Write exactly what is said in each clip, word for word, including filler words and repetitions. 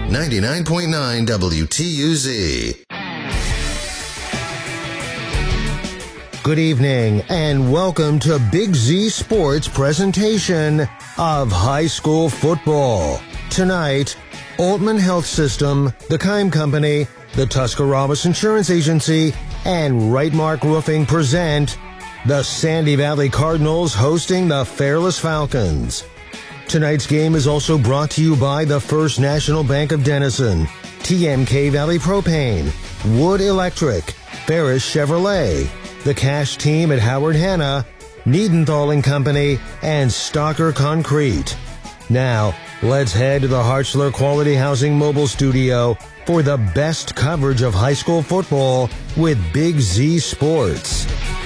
ninety-nine point nine W T U Z. Good evening and welcome to Big Z Sports presentation of high school football. Tonight, Altman Health System, the Keim Company, the Tuscarawas Insurance Agency, and Rightmark Roofing present the Sandy Valley Cardinals hosting the Fairless Falcons. Tonight's game is also brought to you by the First National Bank of Denison, T M K Valley Propane, Wood Electric, Ferris Chevrolet, the Cash Team at Howard Hanna, Niedenthal and Company, and Stalker Concrete. Now, let's head to the Hartzler Quality Housing Mobile Studio for the best coverage of high school football with Big Z Sports.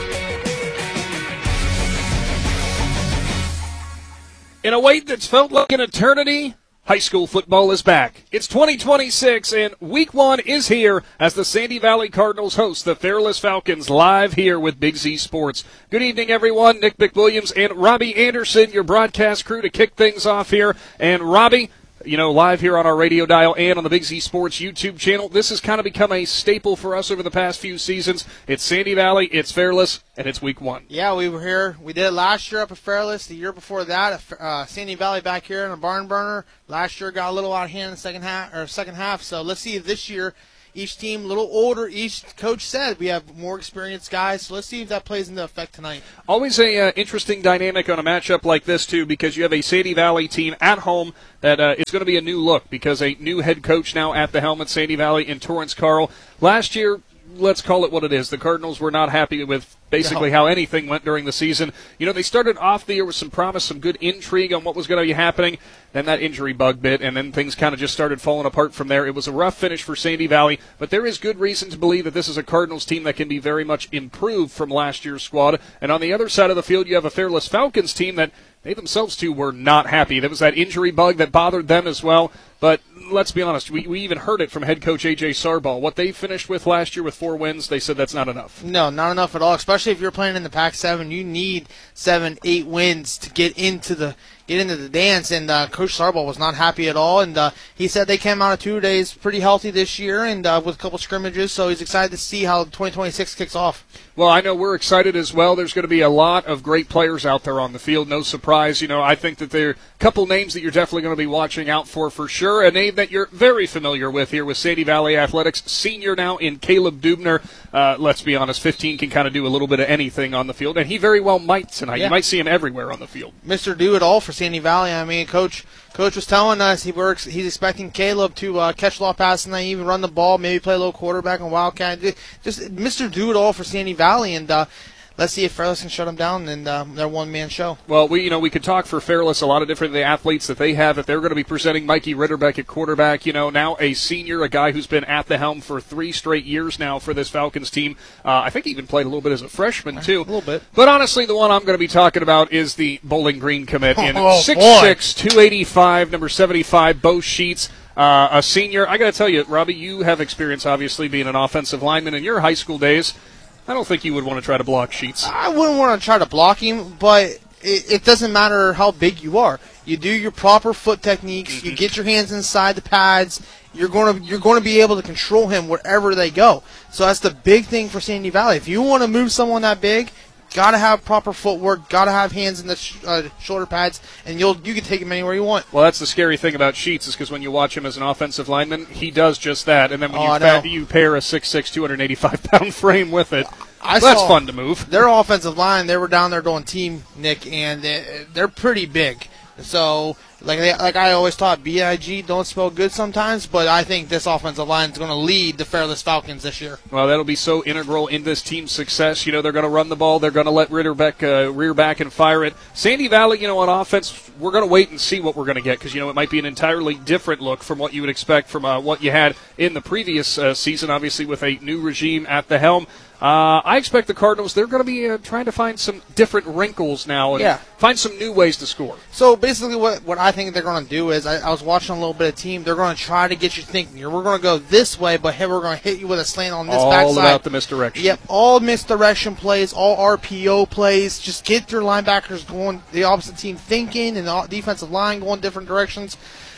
In a wait that's felt like an eternity, high school football is back. It's twenty twenty-six, and week one is here as the Sandy Valley Cardinals host the Fairless Falcons live here with Big Z Sports. Good evening, everyone. Nick McWilliams and Robbie Anderson, your broadcast crew, to kick things off here. And Robbie, you know, live here on our radio dial and on the Big Z Sports YouTube channel. This has kind of become a staple for us over the past few seasons. It's Sandy Valley, it's Fairless, and it's week one. Yeah, we were here. We did it last year up at Fairless. The year before that, at uh, Sandy Valley back here in a barn burner. Last year got a little out of hand in the second half. Or second half. So let's see if this year each team a little older. Each coach said we have more experienced guys. So let's see if that plays into effect tonight. Always a uh, interesting dynamic on a matchup like this, too, because you have a Sandy Valley team at home that uh, it's going to be a new look because a new head coach now at the helm at Sandy Valley in Torrance Carl. Last year, let's call it what it is. The Cardinals were not happy with basically how anything went during the season. You know, they started off the year with some promise, some good intrigue on what was going to be happening. Then that injury bug bit, and then things kind of just started falling apart from there. It was a rough finish for Sandy Valley, but there is good reason to believe that this is a Cardinals team that can be very much improved from last year's squad. And on the other side of the field, you have a Fairless Falcons team that they themselves, too, were not happy. There was that injury bug that bothered them as well. But let's be honest, we, we even heard it from head coach A J Sarbal. What they finished with last year with four wins, they said that's not enough. No, not enough at all, especially if you're playing in the Pac seven. You need seven, eight wins to get into the get into the dance, and uh, Coach Sarbal was not happy at all. And uh, he said they came out of two days pretty healthy this year and uh, with a couple scrimmages, so he's excited to see how twenty twenty-six kicks off. Well, I know we're excited as well. There's going to be a lot of great players out there on the field. No surprise. You know, I think that there are a couple names that you're definitely going to be watching out for for sure. A name that you're very familiar with here with Sandy Valley Athletics, senior now in Caleb Dubner. Uh, let's be honest, fifteen can kind of do a little bit of anything on the field, and he very well might tonight. Yeah. You might see him everywhere on the field. Mister Do-It-All for Sandy Valley. I mean, Coach Coach was telling us he works. He's expecting Caleb to uh, catch a lot of passes tonight, even run the ball, maybe play a little quarterback and Wildcat. Just Mister Do-It-All for Sandy Valley, and uh, let's see if Fairless can shut them down in uh, their one-man show. Well, we you know we could talk for Fairless a lot of different the athletes that they have. If they're going to be presenting Mikey Ritterbeck at quarterback, you know, now a senior, a guy who's been at the helm for three straight years now for this Falcons team. Uh, I think he even played a little bit as a freshman too. A little bit. But honestly, the one I'm going to be talking about is the Bowling Green commit in oh, six six, two eighty-five, number seventy-five, Bo Sheets. Uh, a senior. I got to tell you, Robbie, you have experience obviously being an offensive lineman in your high school days. I don't think you would want to try to block Sheets. I wouldn't want to try to block him, but it, it doesn't matter how big you are. You do your proper foot techniques. Mm-hmm. You get your hands inside the pads. You're going to you're going to be able to control him wherever they go. So that's the big thing for Sandy Valley. If you want to move someone that big, got to have proper footwork, got to have hands in the sh- uh, shoulder pads, and you'll you can take him anywhere you want. Well, that's the scary thing about Sheets is because when you watch him as an offensive lineman, he does just that. And then when oh, you, fa- you pair a six six, two eighty-five pound frame with it, I that's saw fun to move. Their offensive line, they were down there doing team, Nick, and they, they're pretty big. So, like they, like I always taught, B I G don't spell good sometimes, but I think this offensive line is going to lead the Fairless Falcons this year. Well, that'll be so integral in this team's success. You know, they're going to run the ball. They're going to let Ritterbeck uh, rear back and fire it. Sandy Valley, you know, on offense, we're going to wait and see what we're going to get because, you know, it might be an entirely different look from what you would expect from uh, what you had in the previous uh, season, obviously with a new regime at the helm. Uh, I expect the Cardinals, they're going to be uh, trying to find some different wrinkles now and yeah. find some new ways to score. So basically what, what I think they're going to do is, I, I was watching a little bit of team, they're going to try to get you thinking, we're going to go this way, but hey, we're going to hit you with a slant on this all backside. All about the misdirection. Yep, all misdirection plays, all R P O plays. Just get your linebackers going, the opposite team thinking, and the defensive line going different directions.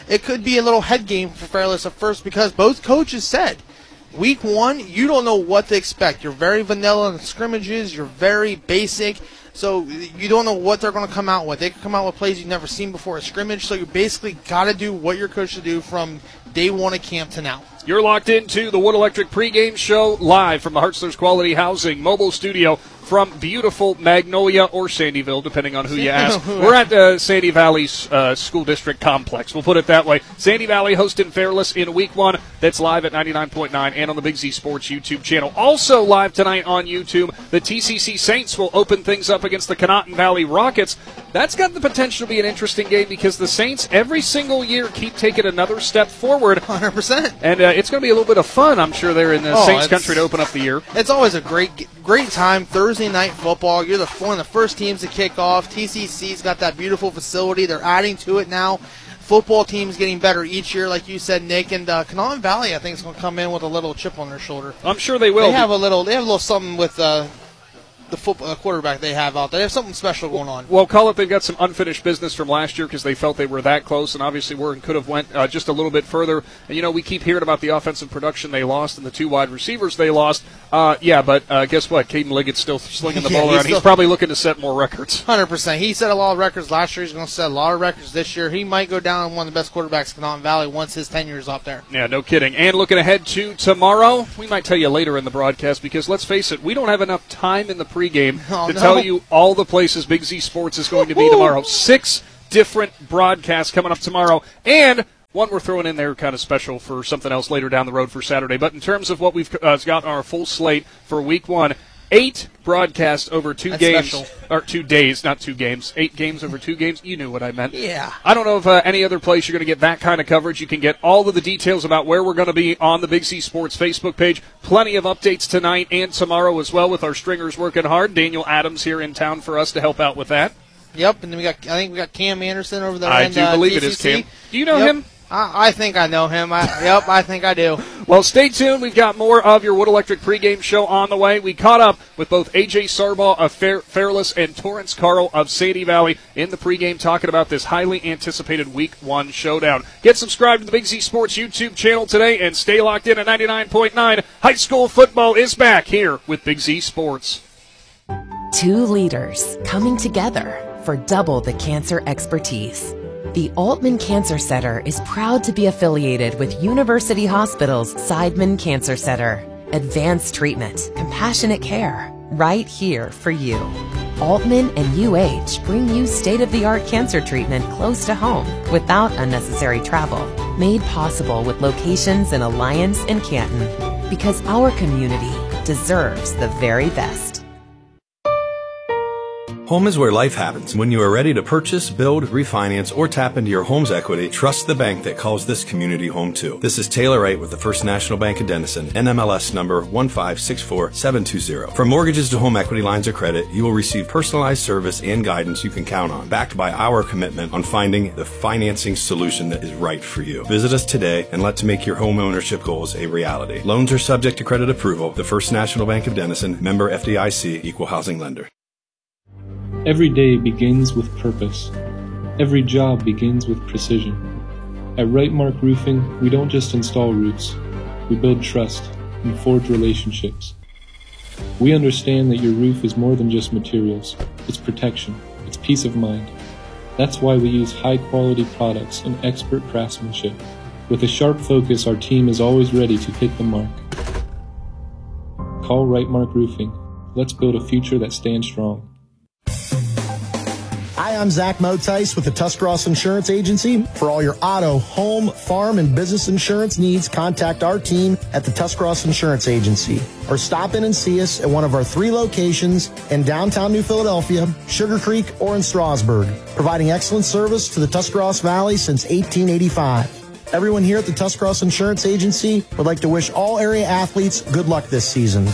it could be a little head game for Fairless at first because both coaches said, week one, you don't know what to expect. You're very vanilla in scrimmages. You're very basic. So you don't know what they're going to come out with. They could come out with plays you've never seen before a scrimmage. So you basically got to do what you're coached to do from day one of camp to now. You're locked into the Wood Electric pregame show live from the Hartzler's Quality Housing mobile studio from beautiful Magnolia or Sandyville, depending on who you ask. We're at uh, Sandy Valley's uh, School District Complex. We'll put it that way. Sandy Valley hosting Fairless in week one. That's live at ninety-nine point nine and on the Big Z Sports YouTube channel. Also live tonight on YouTube, the T C C Saints will open things up against the Conotton Valley Rockets. That's got the potential to be an interesting game because the Saints every single year keep taking another step forward. one hundred percent. And uh, it's going to be a little bit of fun, I'm sure, there in the oh, Saints country to open up the year. It's always a great great time. Thursday night football. You're the one of the first teams to kick off. T C C's got that beautiful facility. They're adding to it now. Football team's getting better each year, like you said, Nick. And uh, Conotton Valley, I think, is going to come in with a little chip on their shoulder. I'm sure they will. They have a little. They have a little something with uh, the football uh, quarterback they have out there. They have something special going on. Well, call it they've got some unfinished business from last year because they felt they were that close, and obviously were and could have went uh, just a little bit further. And, you know, we keep hearing about the offensive production they lost and the two wide receivers they lost. Uh, yeah, but uh, guess what? Caden Liggett's still slinging the yeah, ball he's around. still, he's probably looking to set more records. one hundred percent. He set a lot of records last year. He's going to set a lot of records this year. He might go down one of the best quarterbacks in Conotton Valley once his tenure is up there. Yeah, no kidding. And looking ahead to tomorrow, we might tell you later in the broadcast because, let's face it, we don't have enough time in the pregame oh, to no. tell you all the places Big Z Sports is going to be tomorrow. Six different broadcasts coming up tomorrow, and one we're throwing in there kind of special for something else later down the road for Saturday. But in terms of what we've uh, got on our full slate for week one, eight broadcasts over two That's games, special. or two days, not two games. Eight games over two games. You knew what I meant. Yeah. I don't know if uh, any other place you're going to get that kind of coverage. You can get all of the details about where we're going to be on the Big Z Sports Facebook page. Plenty of updates tonight and tomorrow as well with our stringers working hard. Daniel Adams here in town for us to help out with that. Yep, and then we got. I think we got Cam Anderson over there. I and, do uh, believe T C it is C. Cam. Do you know yep. him? I, I think I know him. I, yep, I think I do. Well, stay tuned. We've got more of your Wood Electric pregame show on the way. We caught up with both A J Sarbaugh of Fair, Fairless and Torrance Carl of Sandy Valley in the pregame talking about this highly anticipated Week one showdown. Get subscribed to the Big Z Sports YouTube channel today and stay locked in at ninety-nine point nine. High school football is back here with Big Z Sports. Two leaders coming together for double the cancer expertise. The Altman Cancer Center is proud to be affiliated with University Hospital's Seidman Cancer Center. Advanced treatment, compassionate care, right here for you. Altman and U H bring you state-of-the-art cancer treatment close to home without unnecessary travel. Made possible with locations in Alliance and Canton. Because our community deserves the very best. Home is where life happens. When you are ready to purchase, build, refinance, or tap into your home's equity, trust the bank that calls this community home too. This is Taylor Wright with the First National Bank of Denison, N M L S number one five six four seven two zero. From mortgages to home equity lines of credit, you will receive personalized service and guidance you can count on, backed by our commitment on finding the financing solution that is right for you. Visit us today and let's make your home ownership goals a reality. Loans are subject to credit approval. The First National Bank of Denison, member F D I C, equal housing lender. Every day begins with purpose. Every job begins with precision. At Rightmark Roofing, we don't just install roofs. We build trust and forge relationships. We understand that your roof is more than just materials. It's protection. It's peace of mind. That's why we use high-quality products and expert craftsmanship. With a sharp focus, our team is always ready to hit the mark. Call Rightmark Roofing. Let's build a future that stands strong. Hi, I'm Zach Motice with the Tuscarawas Insurance Agency. For all your auto, home, farm, and business insurance needs, contact our team at the Tuscarawas Insurance Agency. Or stop in and see us at one of our three locations in downtown New Philadelphia, Sugar Creek, or in Strasburg, providing excellent service to the Tuscarawas Valley since eighteen eighty-five. Everyone here at the Tuscarawas Insurance Agency would like to wish all area athletes good luck this season.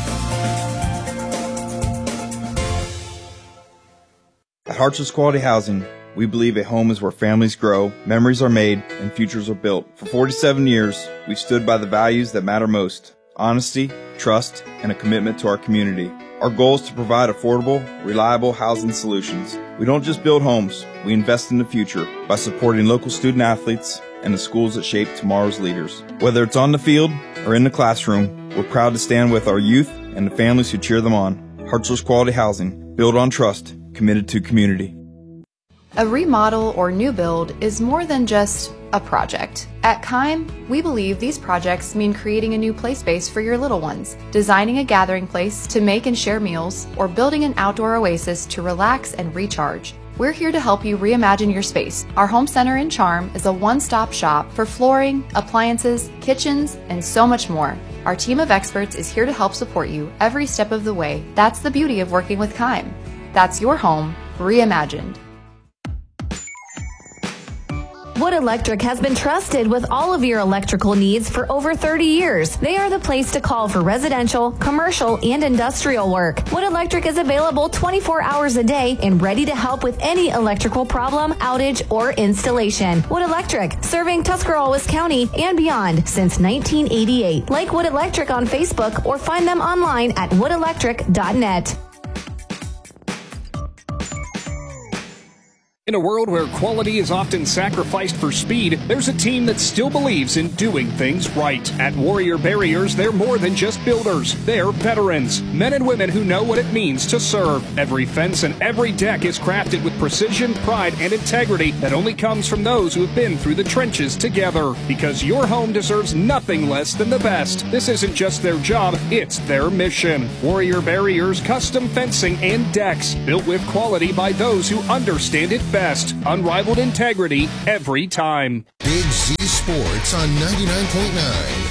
At Hartzler's Quality Housing, we believe a home is where families grow, memories are made, and futures are built. For forty-seven years, we've stood by the values that matter most: honesty, trust, and a commitment to our community. Our goal is to provide affordable, reliable housing solutions. We don't just build homes, we invest in the future by supporting local student athletes, and the schools that shape tomorrow's leaders. Whether it's on the field or in the classroom, we're proud to stand with our youth and the families who cheer them on. Hartzler's Quality Housing, built on trust, committed to community. A remodel or new build is more than just a project. At Keim, we believe these projects mean creating a new play space for your little ones, designing a gathering place to make and share meals, or building an outdoor oasis to relax and recharge. We're here to help you reimagine your space. Our home center in Charm is a one-stop shop for flooring, appliances, kitchens, and so much more. Our team of experts is here to help support you every step of the way. That's the beauty of working with Keim. That's your home reimagined. Wood Electric has been trusted with all of your electrical needs for over thirty years. They are the place to call for residential, commercial, and industrial work. Wood Electric is available twenty-four hours a day and ready to help with any electrical problem, outage, or installation. Wood Electric, serving Tuscarawas County and beyond since nineteen eighty-eight. Like Wood Electric on Facebook or find them online at wood electric dot net. In a world where quality is often sacrificed for speed, there's a team that still believes in doing things right. At Warrior Barriers, they're more than just builders. They're veterans, men and women who know what it means to serve. Every fence and every deck is crafted with precision, pride, and integrity that only comes from those who have been through the trenches together. Because your home deserves nothing less than the best. This isn't just their job, it's their mission. Warrior Barriers, custom fencing and decks, built with quality by those who understand it best. Unrivaled integrity every time. Big Z Sports on ninety-nine point nine.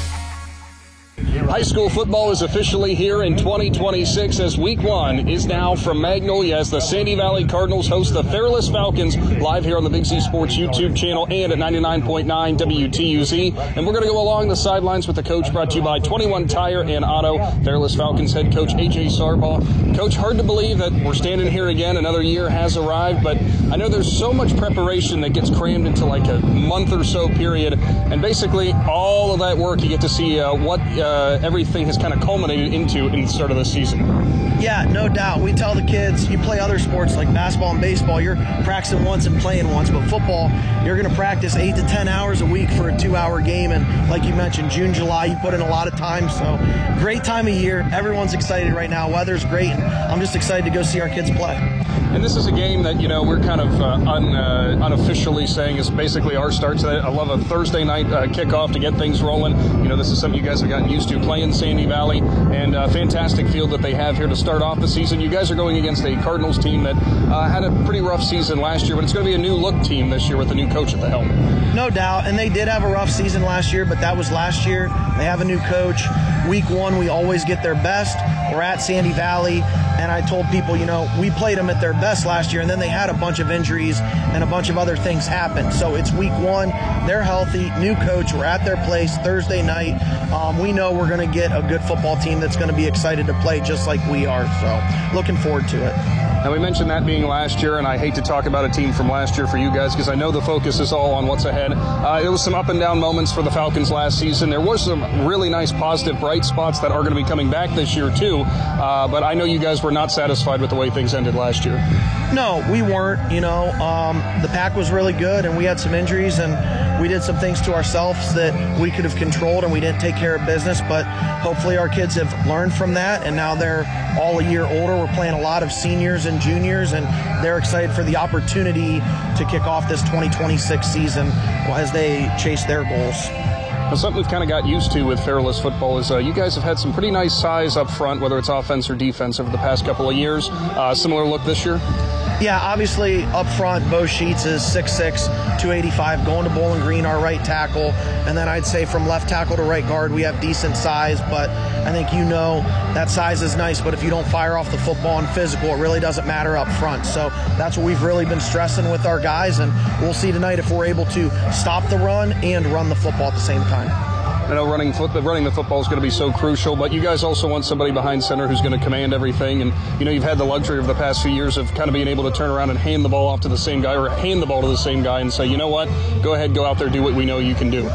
High school football is officially here in twenty twenty-six as week one is now from Magnolia as the Sandy Valley Cardinals host the Fairless Falcons live here on the Big Z Sports YouTube channel and at ninety-nine point nine W T U Z. And we're going to go along the sidelines with the coach brought to you by twenty-one Tire and Auto. Fairless Falcons head coach A J Sarbaugh. Coach, hard to believe that we're standing here again. Another year has arrived, but I know there's so much preparation that gets crammed into like a month or so period. And basically all of that work, you get to see uh, what uh, everything has kind of culminated into in the start of the season. Yeah, no doubt. We tell the kids, you play other sports like basketball and baseball, you're practicing once and playing once, but football, you're going to practice eight to ten hours a week for a two-hour game, and like you mentioned, June, July, you put in a lot of time, so great time of year. Everyone's excited right now. Weather's great, and I'm just excited to go see our kids play. And this is a game that, you know, we're kind of uh, un, uh, unofficially saying is basically our start. So I love a Thursday night uh, kickoff to get things rolling. You know, this is something you guys have gotten used to playing Sandy Valley, and a fantastic field that they have here to start off the season. You guys are going against a Cardinals team that uh, had a pretty rough season last year, but it's going to be a new look team this year with a new coach at the helm. No doubt, and they did have a rough season last year, but that was last year. They have a new coach. Week one, we always get their best. We're at Sandy Valley, and I told people, you know, we played them at their best last year, and then they had a bunch of injuries and a bunch of other things happen. So it's week one. They're healthy, new coach. We're at their place Thursday night. Um, we know we're going to get a good football team that's going to be excited to play just like we are. So looking forward to it. Now, we mentioned that being last year, and I hate to talk about a team from last year for you guys because I know the focus is all on what's ahead. Uh, there was some up and down moments for the Falcons last season. There was some really nice, positive, bright spots that are going to be coming back this year, too. Uh, but I know you guys were not satisfied with the way things ended last year. No, we weren't. You know, um, the pack was really good, and we had some injuries, and we did some things to ourselves that we could have controlled, and we didn't take care of business. But hopefully our kids have learned from that, and now they're all a year older. We're playing a lot of seniors and juniors, and they're excited for the opportunity to kick off this twenty twenty-six season as they chase their goals. Now, something we've kind of got used to with Fairless football is uh, you guys have had some pretty nice size up front, whether it's offense or defense, over the past couple of years. Uh, similar look this year? Yeah, obviously up front, Bo Sheets is six six, two eighty-five, going to Bowling Green, our right tackle. And then I'd say from left tackle to right guard, we have decent size, but I think you know that size is nice, but if you don't fire off the football and physical, it really doesn't matter up front. So that's what we've really been stressing with our guys, and we'll see tonight if we're able to stop the run and run the football at the same time. I know running foot, running the football is going to be so crucial, but you guys also want somebody behind center who's going to command everything. And, you know, you've had the luxury of the past few years of kind of being able to turn around and hand the ball off to the same guy or hand the ball to the same guy and say, you know what, go ahead, go out there, do what we know you can do.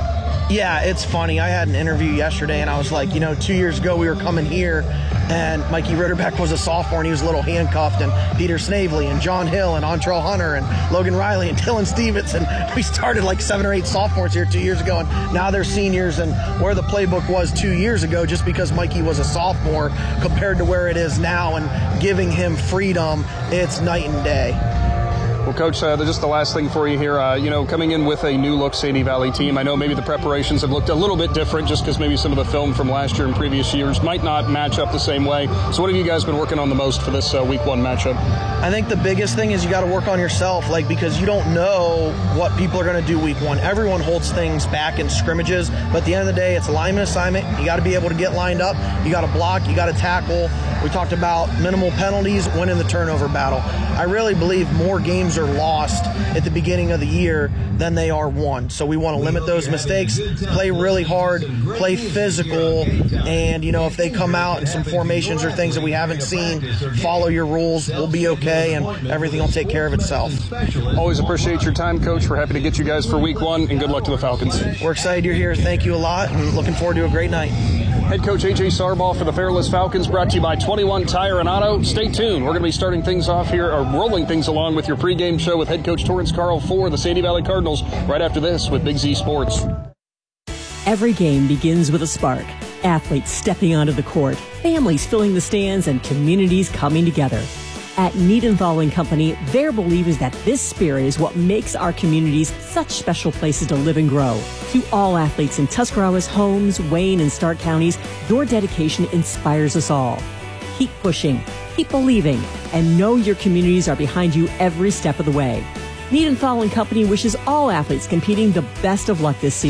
Yeah, it's funny. I had an interview yesterday, and I was like, you know, two years ago we were coming here, and Mikey Ritterbeck was a sophomore, and he was a little handcuffed, and Peter Snavely, and John Hill, and Antrell Hunter, and Logan Riley, and Dylan Stevens, and we started like seven or eight sophomores here two years ago, and now they're seniors, and where the playbook was two years ago, just because Mikey was a sophomore, compared to where it is now, and giving him freedom, it's night and day. Well, Coach, uh, just the last thing for you here, uh, you know, coming in with a new-look Sandy Valley team, I know maybe the preparations have looked a little bit different just because maybe some of the film from last year and previous years might not match up the same way. So what have you guys been working on the most for this uh, week one matchup? I think the biggest thing is you got to work on yourself, like, because you don't know what people are going to do week one. Everyone holds things back in scrimmages, but at the end of the day, it's a lineman assignment. You got to be able to get lined up. You got to block. You got to tackle. We talked about minimal penalties, winning the turnover battle. I really believe more games are lost at the beginning of the year than they are won. So we want to limit those mistakes, play really hard, play physical, and, you know, if they come out in some formations or things that we haven't seen, follow your rules. We'll be okay, and everything will take care of itself. Always appreciate your time, Coach. We're happy to get you guys for week one, and good luck to the Falcons. We're excited you're here. Thank you a lot, and looking forward to a great night. Head coach A J Sarbaugh for the Fairless Falcons, brought to you by twenty-one Tire and Auto. Stay tuned. We're going to be starting things off here, or rolling things along with your pregame show with head coach Torrance Carl for the Sandy Valley Cardinals right after this with Big Z Sports. Every game begins with a spark. Athletes stepping onto the court, families filling the stands, and communities coming together. At Niedenthal and Company, their belief is that this spirit is what makes our communities such special places to live and grow. To all athletes in Tuscarawas, Holmes, Wayne, and Stark counties, your dedication inspires us all. Keep pushing, keep believing, and know your communities are behind you every step of the way. Niedenthal and Company wishes all athletes competing the best of luck this season.